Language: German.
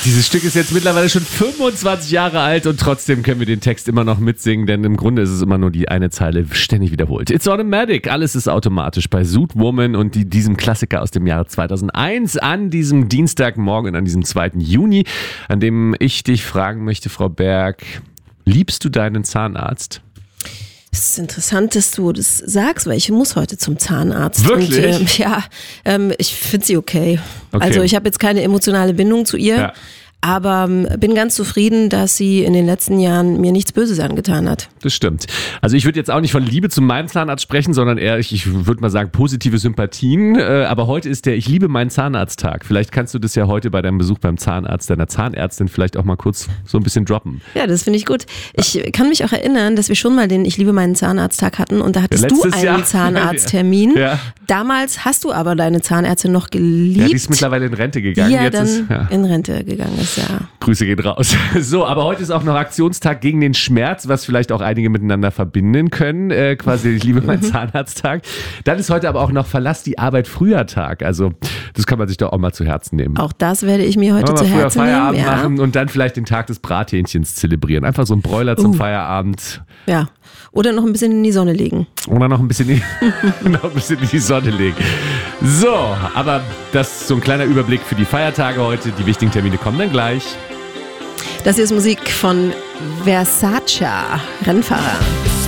Dieses Stück ist jetzt mittlerweile schon 25 Jahre alt und trotzdem können wir den Text immer noch mitsingen, denn im Grunde ist es immer nur die eine Zeile ständig wiederholt. It's automatic, alles ist automatisch bei Suitwoman und diesem Klassiker aus dem Jahre 2001 an diesem Dienstagmorgen, an diesem 2. Juni, an dem ich dich fragen möchte, Frau Berg, liebst du deinen Zahnarzt? Es ist interessant, dass du das sagst, weil ich muss heute zum Zahnarzt. Wirklich? Und, ich finde sie okay. Also ich habe jetzt keine emotionale Bindung zu ihr. Ja. Aber bin ganz zufrieden, dass sie in den letzten Jahren mir nichts Böses angetan hat. Das stimmt. Also ich würde jetzt auch nicht von Liebe zu meinem Zahnarzt sprechen, sondern eher, ich würde mal sagen, positive Sympathien. Aber heute ist der Ich liebe meinen Zahnarzt-Tag. Vielleicht kannst du das ja heute bei deinem Besuch beim Zahnarzt, deiner Zahnärztin vielleicht auch mal kurz so ein bisschen droppen. Ja, das finde ich gut. Ich kann mich auch erinnern, dass wir schon mal den Ich liebe meinen Zahnarzt-Tag hatten und da hattest du einen Zahnarzttermin. Ja. Damals hast du aber deine Zahnärztin noch geliebt. Ja, die ist mittlerweile in Rente gegangen. Die in Rente gegangen ist. Ja. Grüße gehen raus. So, aber heute ist auch noch Aktionstag gegen den Schmerz, was vielleicht auch einige miteinander verbinden können. Quasi, ich liebe meinen Zahnarzttag. Dann ist heute aber auch noch Verlass die Arbeit früher Tag. Also, das kann man sich doch auch mal zu Herzen nehmen. Auch das werde ich mir heute zu Herzen nehmen. Feierabend machen und dann vielleicht den Tag des Brathähnchens zelebrieren. Einfach so ein Bräuler zum Feierabend. Ja. Oder noch ein bisschen in die Sonne legen. Oder noch ein bisschen in die Sonne legen. So, aber das ist so ein kleiner Überblick für die Feiertage heute. Die wichtigen Termine kommen dann gleich. Das hier ist Musik von Versace, Rennfahrer.